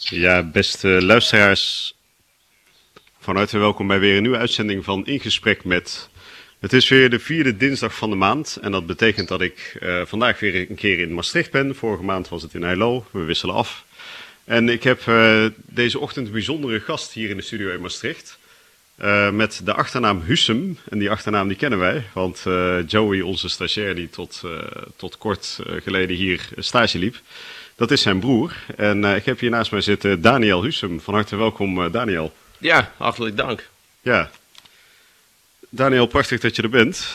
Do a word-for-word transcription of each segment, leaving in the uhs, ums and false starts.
Ja, beste luisteraars, van harte welkom bij weer een nieuwe uitzending van In Gesprek Met. Het is weer de vierde dinsdag van de maand en dat betekent dat ik uh, vandaag weer een keer in Maastricht ben. Vorige maand was het in Heilo, we wisselen af. En ik heb uh, deze ochtend een bijzondere gast hier in de studio in Maastricht. Uh, met de achternaam Hussem. En die achternaam die kennen wij, want uh, Joey, onze stagiair die tot, uh, tot kort uh, geleden hier stage liep, dat is zijn broer. En uh, ik heb hier naast mij zitten Daniel Hussem. Van harte welkom, uh, Daniel. Ja, hartelijk dank. Ja. Daniel, prachtig dat je er bent.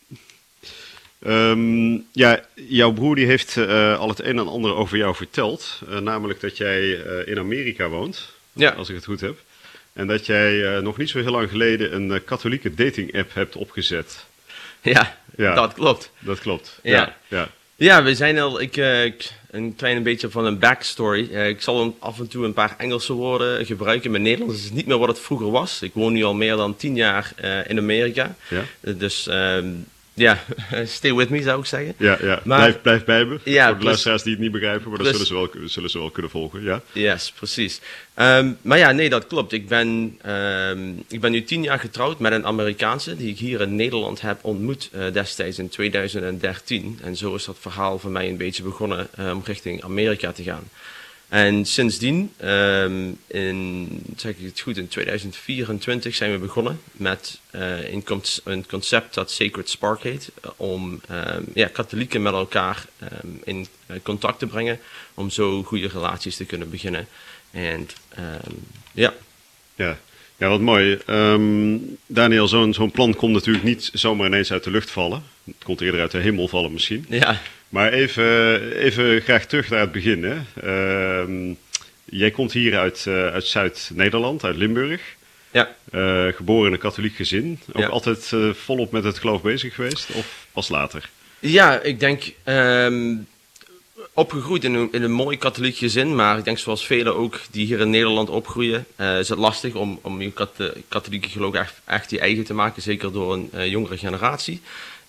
Um, ja, jouw broer die heeft uh, al het een en ander over jou verteld. Uh, namelijk dat jij uh, in Amerika woont, ja. Als ik het goed heb. En dat jij uh, nog niet zo heel lang geleden een uh, katholieke dating app hebt opgezet. Ja, ja, dat klopt. Dat klopt, ja. ja. Ja, ja we zijn al, ik, uh, ik, een klein beetje van een backstory. Uh, ik zal af en toe een paar Engelse woorden gebruiken. Mijn Nederlands is niet meer wat het vroeger was. Ik woon nu al meer dan tien jaar uh, in Amerika. Ja. Uh, dus... Uh, Ja, stay with me zou ik zeggen. Ja, ja. Maar, blijf, blijf bij me. Ja, voor de luisteraars die het niet begrijpen, maar dat zullen ze, wel, zullen ze wel kunnen volgen. Ja? Yes, precies. Um, maar ja, nee, dat klopt. Ik ben, um, ik ben nu tien jaar getrouwd met een Amerikaanse die ik hier in Nederland heb ontmoet uh, destijds in tweeduizend dertien. En zo is dat verhaal voor mij een beetje begonnen uh, om richting Amerika te gaan. En sindsdien, um, in, zeg ik het goed, in tweeduizend vierentwintig zijn we begonnen met uh, een, con een concept dat Sacred Spark heet. Uh, om um, ja, katholieken met elkaar um, in uh, contact te brengen. Om zo goede relaties te kunnen beginnen. En um, ja. ja. Ja, wat mooi. Um, Daniel, zo'n zo'n plan komt natuurlijk niet zomaar ineens uit de lucht vallen. Het komt eerder uit de hemel vallen misschien. Ja. Maar even, even graag terug naar het begin. Hè. Uh, jij komt hier uit, uh, uit Zuid-Nederland, uit Limburg. Ja. Uh, geboren in een katholiek gezin. Ook ja. altijd uh, volop met het geloof bezig geweest? Of pas later? Ja, ik denk... Um, opgegroeid in een, in een mooi katholiek gezin. Maar ik denk zoals velen ook die hier in Nederland opgroeien... Uh, is het lastig om, om je katholieke geloof echt, echt je eigen te maken. Zeker door een uh, jongere generatie.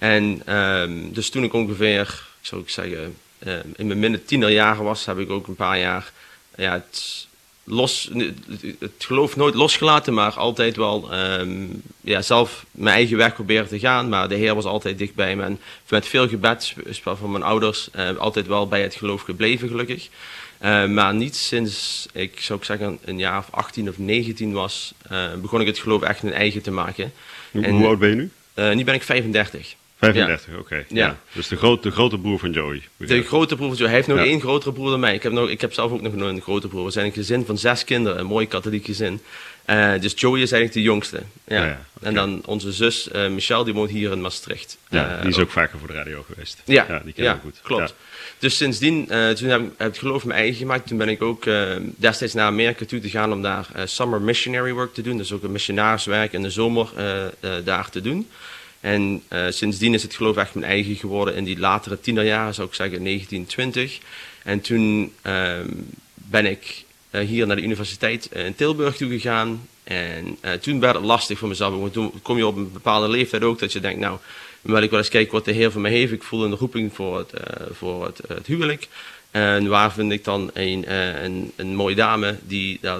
En um, dus toen ik ongeveer... zou ik zeggen, uh, in mijn midden tienerjaren was, heb ik ook een paar jaar ja, het, los, het geloof nooit losgelaten, maar altijd wel um, ja, zelf mijn eigen weg proberen te gaan. Maar de Heer was altijd dichtbij me en met veel gebed van mijn ouders uh, altijd wel bij het geloof gebleven, gelukkig. Uh, maar niet sinds ik, zou ik zeggen, een jaar of achttien of negentien was, uh, begon ik het geloof echt mijn eigen te maken. Hoe, en, hoe oud ben je nu? Uh, nu ben ik vijfendertig. vijfendertig, ja. oké. Okay. Ja. Ja. Dus de, groot, de grote broer van Joey. De grote broer van Joey. Hij heeft nog ja. één grotere broer dan mij. Ik heb, nog, ik heb zelf ook nog een grote broer. We zijn een gezin van zes kinderen. Een mooi katholiek gezin. Uh, dus Joey is eigenlijk de jongste. Ja. Ja, ja, okay. En dan onze zus uh, Michelle, die woont hier in Maastricht. Ja, uh, die is ook, ook vaker voor de radio geweest. Ja, ja die kennen we ja, goed. Klopt. Ja. Dus sindsdien, uh, toen heb ik het geloof mijn eigen gemaakt. Toen ben ik ook uh, destijds naar Amerika toe te gaan om daar uh, summer missionary work te doen. Dus ook een missionaarswerk in de zomer uh, uh, daar te doen. En uh, sindsdien is het geloof echt mijn eigen geworden in die latere tienerjaren, zou ik zeggen negentien twintig. En toen uh, ben ik uh, hier naar de universiteit in Tilburg toe gegaan. En uh, toen werd het lastig voor mezelf. Want toen kom je op een bepaalde leeftijd ook dat je denkt, nou, dan wil ik wel eens kijken wat de Heer voor me heeft. Ik voel een roeping voor het, uh, voor het, uh, het huwelijk. En waar vind ik dan een, uh, een, een mooie dame die daar